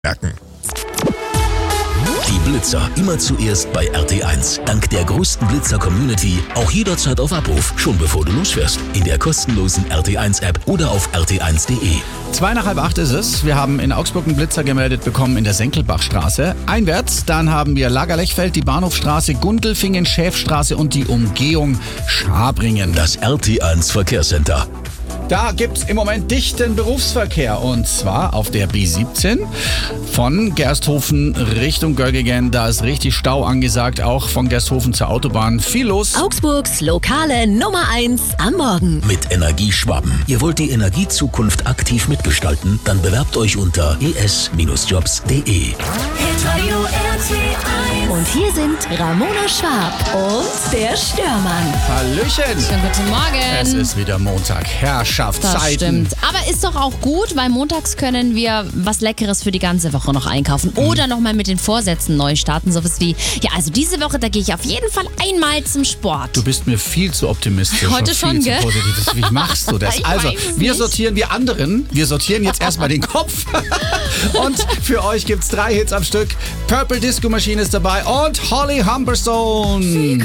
merken. Die Blitzer immer zuerst bei RT1. Dank der größten Blitzer-Community auch jederzeit auf Abruf, schon bevor du losfährst. In der kostenlosen RT1-App oder auf rt1.de. 7:45 ist es. Wir haben in Augsburg einen Blitzer gemeldet bekommen in der Senkelbachstraße. Einwärts, dann haben wir Lagerlechfeld, die Bahnhofstraße, Gundelfingen, Schäfstraße und die Umgehung Schabringen. Das RT1 Verkehrscenter. Da gibt's im Moment dichten Berufsverkehr und zwar auf der B17 von Gersthofen Richtung Göggingen. Da ist richtig Stau angesagt, auch von Gersthofen zur Autobahn. Viel los. Augsburgs lokale Nummer 1 am Morgen. Mit Energieschwaben. Ihr wollt die Energiezukunft aktiv mitgestalten? Dann bewerbt euch unter es-jobs.de. Und hier sind Ramona Schwab und der Störmann. Hallöchen. Schönen guten Morgen. Es ist wieder Montag. Das Herrschaftszeiten. stimmt. Aber ist doch auch gut, weil montags können wir was Leckeres für die ganze Woche noch einkaufen. Oder nochmal mit den Vorsätzen neu starten. Sowas wie, ja, also diese Woche, da gehe ich auf jeden Fall einmal zum Sport. Du bist mir viel zu optimistisch. Heute und schon, viel gell? zu positiv. Wie machst du das? Ich Also, weiß es wir nicht. sortieren wir sortieren jetzt erstmal den Kopf. Und für euch gibt's 3 Hits am Stück. Purple Disco Machine ist dabei und Holly Humberstone.